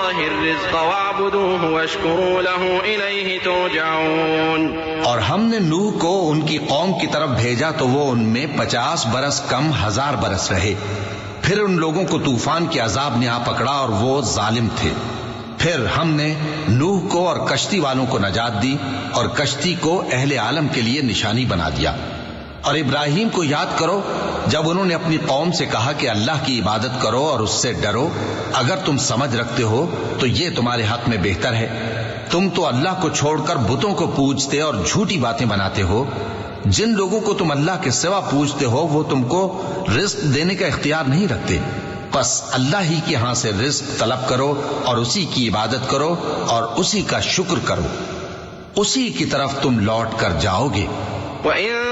और हमने नूह को उनकी कौम की तरफ भेजा तो वो उनमें 50 बरस कम 1000 बरस रहे। फिर उन लोगों को तूफान के अजाब ने आ पकड़ा और वो जालिम थे। फिर हमने नूह को और कश्ती वालों को नजात दी और कश्ती को अहले आलम के लिए निशानी बना दिया। और इब्राहिम को याद करो जब उन्होंने अपनी कौम से कहा कि अल्लाह की इबादत करो और उससे डरो, अगर तुम समझ रखते हो तो ये तुम्हारे हक में बेहतर है। तुम तो अल्लाह को छोड़कर बुतों को पूजते और झूठी बातें बनाते हो। जिन लोगों को तुम अल्लाह के सिवा पूजते हो वो तुमको रिस्क देने का इख्तियार नहीं रखते। बस अल्लाह ही के यहां से रिस्क तलब करो और उसी की इबादत करो और उसी का शुक्र करो, उसी की तरफ तुम लौट कर जाओगे।